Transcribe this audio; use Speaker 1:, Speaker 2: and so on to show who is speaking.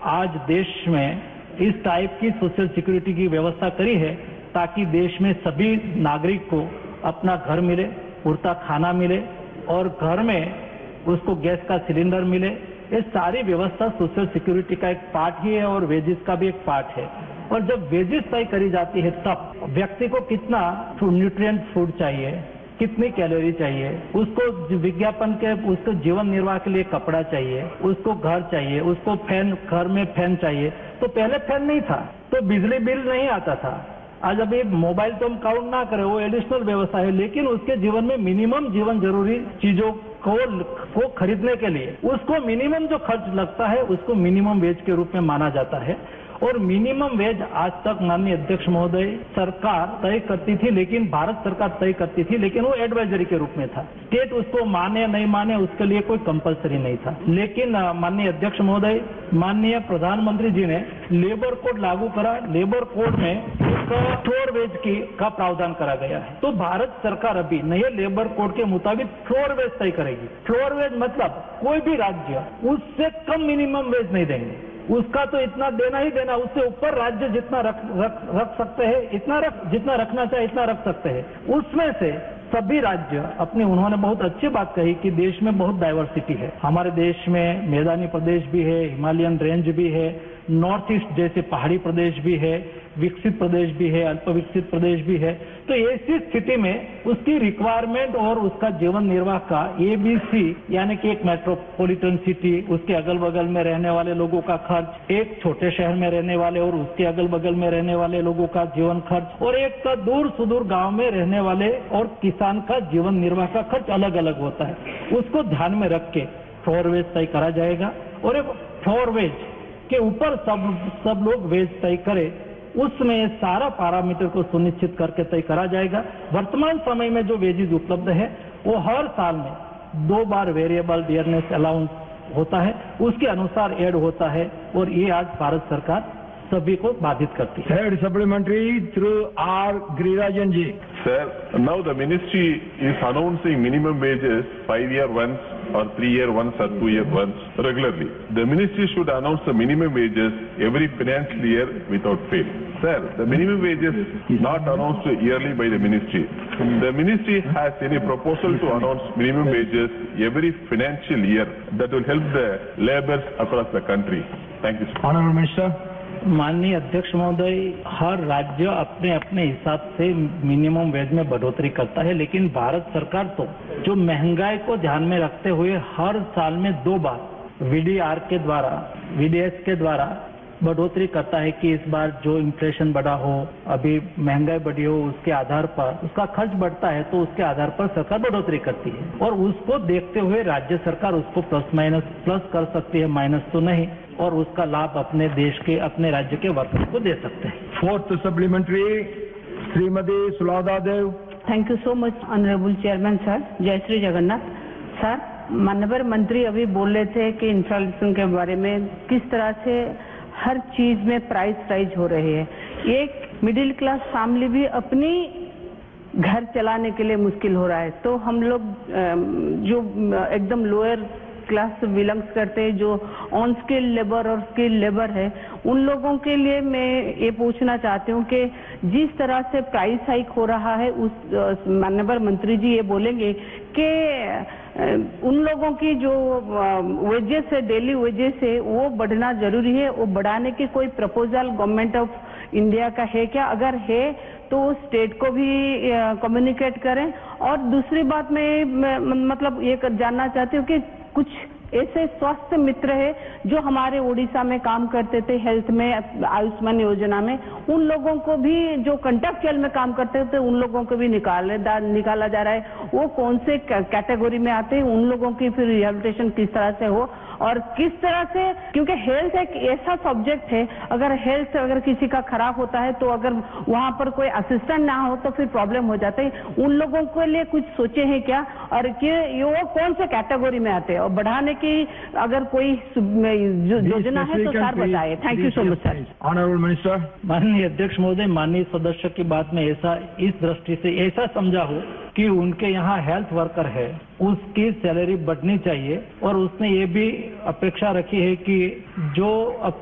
Speaker 1: आज देश में इस टाइप की सोशल सिक्योरिटी की व्यवस्था करी है ताकि देश में सभी नागरिक को अपना घर मिले, पूरता खाना मिले और घर में उसको गैस का सिलेंडर मिले। ये सारी व्यवस्था सोशल सिक्योरिटी का एक पार्ट ही है और वेजेस का भी एक पार्ट है। और जब वेजेस तय करी जाती है तब व्यक्ति को कितना न्यूट्रिएंट फूड चाहिए, कितनी कैलोरी चाहिए, उसको विज्ञापन के उसको जीवन निर्वाह के लिए कपड़ा चाहिए, उसको घर चाहिए, उसको फैन, घर में फैन चाहिए। तो पहले फैन नहीं था तो बिजली बिल नहीं आता था। आज अभी मोबाइल तो हम काउंट ना करें, वो एडिशनल व्यवस्था है, लेकिन उसके जीवन में मिनिमम जीवन जरूरी चीजों को खरीदने के लिए उसको मिनिमम जो खर्च लगता है उसको मिनिमम वेज के रूप में माना जाता है। और मिनिमम वेज आज तक माननीय अध्यक्ष महोदय सरकार तय करती थी, लेकिन भारत सरकार तय करती थी, लेकिन वो एडवाइजरी के रूप में था। स्टेट उसको माने नहीं माने उसके लिए कोई कंपलसरी नहीं था। लेकिन माननीय अध्यक्ष महोदय, माननीय प्रधानमंत्री जी ने लेबर कोड लागू करा। लेबर कोड में एक फ्लोर वेज का प्रावधान करा गया है। तो भारत सरकार अभी नए लेबर कोड के मुताबिक फ्लोर वेज तय करेगी। फ्लोर वेज मतलब कोई भी राज्य उससे कम मिनिमम वेज नहीं देंगे, उसका तो इतना देना ही देना, उससे ऊपर राज्य जितना रख सकते हैं, जितना रखना चाहे इतना रख सकते हैं। उसमें से सभी राज्य अपने, उन्होंने बहुत अच्छी बात कही कि देश में बहुत डाइवर्सिटी है। हमारे देश में मैदानी प्रदेश भी है, हिमालयन रेंज भी है, नॉर्थ ईस्ट जैसे पहाड़ी प्रदेश भी है, विकसित प्रदेश भी है, अल्प विकसित प्रदेश भी है। तो ऐसी स्थिति में उसकी रिक्वायरमेंट और उसका जीवन निर्वाह का ABC यानी कि एक मेट्रोपॉलिटन सिटी, उसके अगल बगल में रहने वाले लोगों का खर्च, एक छोटे शहर में रहने वाले और उसके अगल बगल में रहने वाले लोगों का जीवन खर्च, और एक का दूर सुदूर गांव में रहने वाले और किसान का जीवन निर्वाह का खर्च अलग अलग होता है। उसको ध्यान में रख के फ्लोर वेज तय करा जाएगा और एक फ्लोर वेज के ऊपर सब लोग वेज तय करे, उसमें सारा पैरामीटर को सुनिश्चित करके तय करा जाएगा। वर्तमान समय में जो वेजेज उपलब्ध है वो हर साल में 2 बार वेरिएबल डियरनेस अलाउंस होता है, उसके अनुसार ऐड होता है और ये आज भारत सरकार सभी को बाधित करती है।
Speaker 2: Third supplementary through R. Girirajan ji.
Speaker 3: Sir, now the ministry is announcing minimum wages 5-year once or 3-year once or 2-year once regularly. The ministry should announce the minimum wages every financial year without fail. Sir, the minimum wages is not announced yearly by the ministry. The ministry has any proposal to announce minimum wages every financial year that will help the laborers across the country. Thank you, sir.
Speaker 2: Honorable Minister.
Speaker 1: माननीय अध्यक्ष महोदय, हर राज्य अपने अपने हिसाब से minimum wage में बढ़ोतरी करता है, लेकिन भारत सरकार तो जो महंगाई को ध्यान में रखते हुए हर साल में 2 बार VDS के द्वारा बढ़ोतरी करता है कि इस बार जो इन्फ्लेशन बढ़ा हो, अभी महंगाई बढ़ी हो, उसके आधार पर उसका खर्च बढ़ता है तो उसके आधार पर सरकार बढ़ोतरी करती है और उसको देखते हुए राज्य सरकार उसको प्लस कर सकती है, माइनस तो नहीं, और उसका लाभ अपने देश के, अपने राज्य के वर्कर्स को दे सकते हैं।
Speaker 2: Fourth supplementary, Shrimati सुलादा Dev.
Speaker 4: Thank you so much honourable chairman sir. जय श्री जगन्नाथ। सर, माननीय मंत्री अभी बोल रहे थे कि इन्फ्लेशन के बारे में किस तरह से हर चीज में प्राइस राइज हो रही है। एक मिडिल क्लास फैमिली भी अपनी घर चलाने के लिए मुश्किल हो रहा है, तो हम लोग जो एकदम लोअर क्लास से बिलोंग्स करते हैं, जो ऑन स्किल लेबर और स्किल लेबर है, उन लोगों के लिए मैं ये पूछना चाहती हूँ कि जिस तरह से प्राइस हाइक हो रहा है, उस माननीय मंत्री जी ये बोलेंगे कि उन लोगों की जो वेजेस है, डेली वेजेस है, वो बढ़ना जरूरी है। वो बढ़ाने की कोई प्रपोजल गवर्नमेंट ऑफ इंडिया का है क्या? अगर है तो स्टेट को भी कम्युनिकेट करें। और दूसरी बात मैं मतलब ये जानना चाहती हूँ कि कुछ ऐसे स्वास्थ्य मित्र है जो हमारे उड़ीसा में काम करते थे हेल्थ में, आयुष्मान योजना में, उन लोगों को भी जो कंट्रैक्चुअल में काम करते थे उन लोगों को भी निकाला जा रहा है। वो कौन से कैटेगरी में आते हैं, उन लोगों की फिर रिहेबिलिटेशन किस तरह से हो और किस तरह से, क्योंकि हेल्थ एक ऐसा सब्जेक्ट है, अगर किसी का खराब होता है तो अगर वहां पर कोई असिस्टेंट ना हो तो फिर प्रॉब्लम हो जाता है। उन लोगों के लिए कुछ सोचे हैं क्या और कि वो कौन से कैटेगरी में आते हैं और बढ़ाने की अगर कोई योजना है तो सर बताइए। Thank you so much sir.
Speaker 2: Honourable minister.
Speaker 1: माननीय अध्यक्ष महोदय, माननीय सदस्य की बात में ऐसा इस दृष्टि से ऐसा समझा हो कि उनके यहाँ हेल्थ वर्कर है, उसकी सैलरी बढ़नी चाहिए और उसने ये भी अपेक्षा रखी है कि जो